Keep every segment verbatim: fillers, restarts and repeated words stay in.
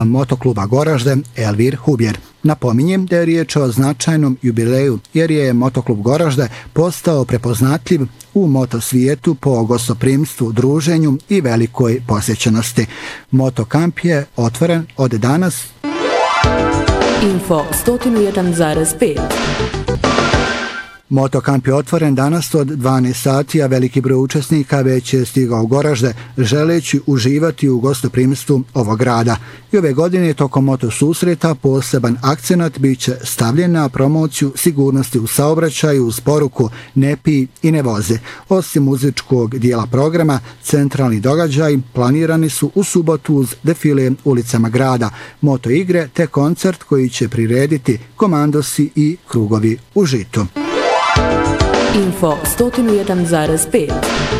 Motokluba Goražde Elvir Hubjer. Napominjem da je riječ o značajnom jubileju jer je Motoklub Goražde postao prepoznatljiv u motosvijetu po gostoprimstvu, druženju i velikoj posjećenosti. Motokamp je otvoren od danas. Info sto jedan zarez pet. Motokamp je otvoren danas od dvanaest sati, a veliki broj učesnika već je stigao u Goražde, želeći uživati u gostoprimstvu ovog grada. I ove godine tokom moto susreta poseban akcenat bit će stavljen na promociju sigurnosti u saobraćaju uz poruku ne pij i ne vozi. Osim muzičkog dijela programa, centralni događaj planirani su u subotu uz defile ulicama grada, moto igre te koncert koji će prirediti komandosi i krugovi u žitu. Info sto jedan zarez pet.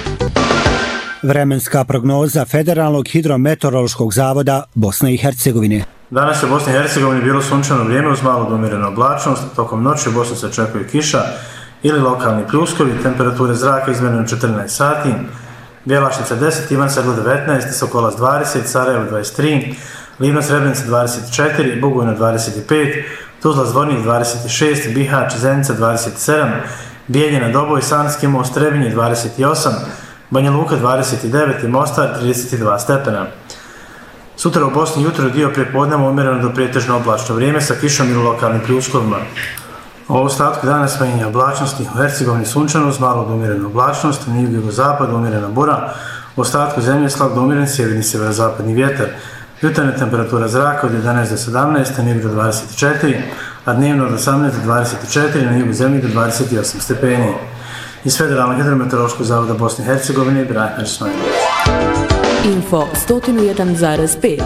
Vremenska prognoza Federalnog hidrometeorološkog zavoda Bosne i Hercegovine. Danas je u Bosni i Hercegovini bilo sunčano vrijeme uz malo do umjerenu oblačnost. Tokom noći u Bosni se očekuje kiša ili lokalni pljuskovi. Temperature zraka izmjerene četrnaest sati. Bjelašnica deset, Ivan Sedlo devetnaest, Sokolac dvadeset, Sarajevo dvadeset tri, Livno Srebrenica dvadeset četiri, Bugojno dvadeset pet, Tuzla Zvornik dvadeset šest, Bihać, Zenica dvadeset sedam, Bijeljina, Doboj, Sanski most, Trebinje dvadeset osam, Banja Luka dvadeset devet i Mostar trideset dva stepena. Sutra u Bosni jutro dio prijepodneva umjereno do prijetežno oblačno vrijeme sa kišom ili lokalnim pljuskovima. U ostatku dana smanjenja oblačnosti u Hercegovini sunčano uz malo do umjerenu oblačnost, na jugu i zapadu umjerena bura, u ostatku zemlje slab do umjeren sjeverni sjeverozapadni vjetar. Jutarnja temperatura zraka od jedanaest do sedamnaest, na jugu do dvadeset četiri, a dnevno od osamnaest do dvadeset četiri, na jugu zemlje do dvadeset osam stepeni. Iz Federalnog hidrometeorološkog zavoda Bosne i Hercegovine, Brajner Smajlović. Info sto jedan zarez pet.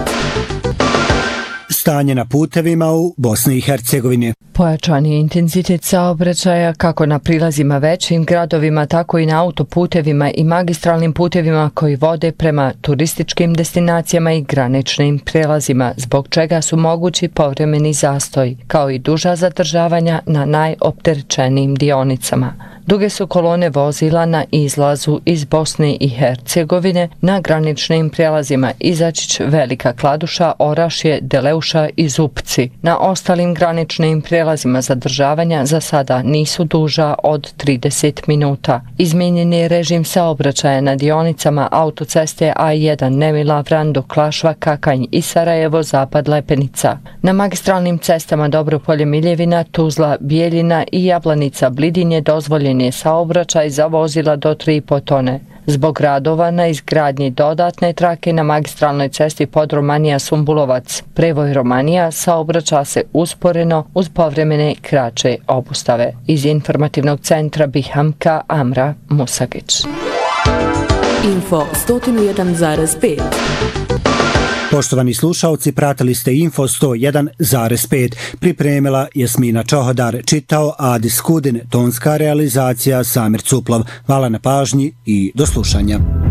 Stanje na putevima u Bosni i Hercegovini. Pojačan je intenzitet saobraćaja kako na prilazima većim gradovima, tako i na autoputevima i magistralnim putevima koji vode prema turističkim destinacijama i graničnim prelazima, zbog čega su mogući povremeni zastoj, kao i duža zadržavanja na najopterećenijim dionicama. Duge su kolone vozila na izlazu iz Bosne i Hercegovine na graničnim prijelazima Izačić, Velika Kladuša, Orašje, Deleuša i Zupci. Na ostalim graničnim prijelazima zadržavanja za sada nisu duža od trideset minuta. Izmijenjen je režim saobraćaja na dionicama autoceste A jedan Nemila, Vrando, Klašva, Kakanj i Sarajevo, Zapad Lepenica. Na magistralnim cestama Dobropolje, Miljevina, Tuzla, Bijeljina i Jablanica, Blidinje dozvoljen je saobraćaj za vozila do tri i po tone. Zbog radova na izgradnji dodatne trake na magistralnoj cesti pod Romanija-Sumbulovac, Prevoj Romanija, saobraća se usporeno uz povremene kraće obustave. Iz informativnog centra Bihamka, Amra Musagić. Info sto jedan zarez pet. Poštovani slušalci, pratili ste Info sto jedan zarez pet. Pripremila Jasmina Čohodar, čitao Adis Kudin, tonska realizacija Samir Cuplov. Hvala na pažnji i do slušanja.